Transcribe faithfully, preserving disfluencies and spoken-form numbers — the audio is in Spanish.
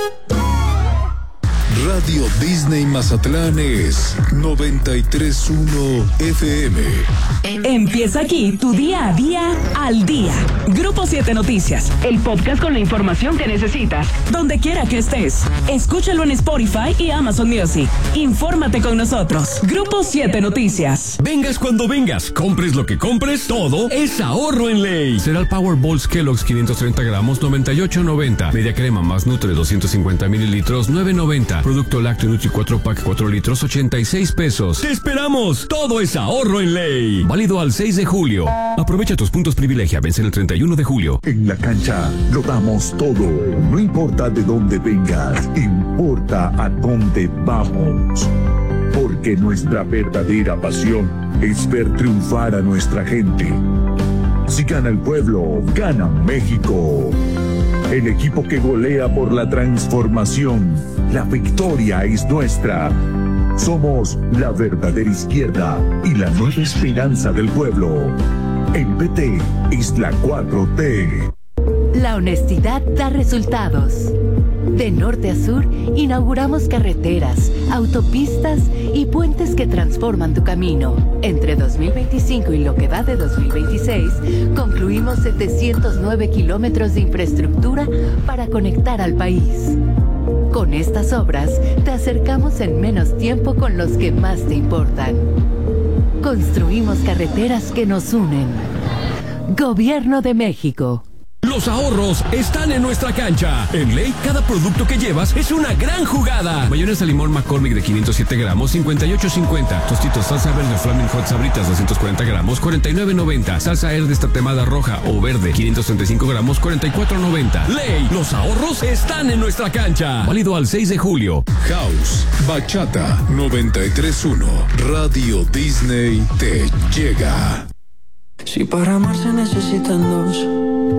Radio Disney Mazatlán es noventa y tres punto uno F M. Empieza aquí tu día a día al día. Grupo siete Noticias, el podcast con la información que necesitas, donde quiera que estés. Escúchalo en Spotify y Amazon Music. Infórmate con nosotros. Grupo siete Noticias. Vengas cuando vengas, compres lo que compres, todo es ahorro en ley. Cereal Powerballs Kellogg's quinientos treinta gramos, noventa y ocho noventa. Media crema más Nutre doscientos cincuenta mililitros, nueve noventa. Producto lácteo Nutri cuatro pack cuatro litros, ochenta y seis pesos. ¡Te esperamos! Todo es ahorro en ley. Válido al seis de julio. Aprovecha tus puntos privilegia. Vence el treinta y uno de julio. En la cancha lo damos todo. No importa de dónde vengas, importa a dónde vamos. Porque nuestra verdadera pasión es ver triunfar a nuestra gente. Si gana el pueblo, gana México. El equipo que golea por la transformación. La victoria es nuestra. Somos la verdadera izquierda y la nueva esperanza del pueblo. El P T es la cuatro T. La honestidad da resultados. De norte a sur, inauguramos carreteras, autopistas y puentes que transforman tu camino. Entre dos mil veinticinco y lo que va de dos mil veintiséis, concluimos setecientos nueve kilómetros de infraestructura para conectar al país. Con estas obras, te acercamos en menos tiempo con los que más te importan. Construimos carreteras que nos unen. Gobierno de México. Los ahorros están en nuestra cancha. En Ley, cada producto que llevas es una gran jugada. Mayonesa limón McCormick de quinientos siete gramos, cincuenta y ocho cincuenta. Tostitos salsa verde Flaming Hot Sabritas, doscientos cuarenta gramos, cuarenta y nueve noventa. Salsa Herde tatemada roja o verde, quinientos treinta y cinco gramos, cuarenta y cuatro noventa. Ley, los ahorros están en nuestra cancha. Válido al seis de julio. House, Bachata, noventa y tres punto uno. Radio Disney te llega. Si para amar se necesitan dos,